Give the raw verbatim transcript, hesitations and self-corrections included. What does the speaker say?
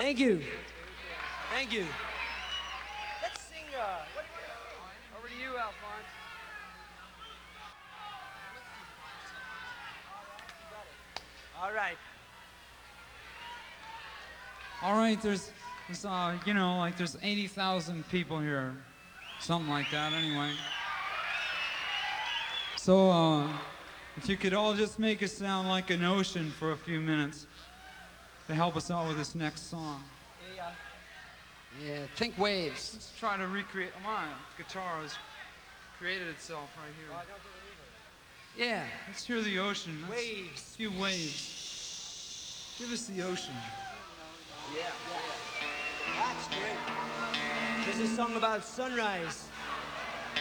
Thank you. Thank you. Let's sing, uh, what do you want to Over to you, Alphonse. All right. All right, there's, there's uh, you know, like there's eighty thousand people here. Something like that, anyway. So, uh, if you could all just make it sound like an ocean for a few minutes to help us out with this next song. Yeah, Yeah, think waves. Let's try to recreate. Come on, guitar has created itself right here. Yeah. Let's hear the ocean. Let's, Waves. A few waves. Give us the ocean. yeah, yeah. That's great. This is a song about sunrise.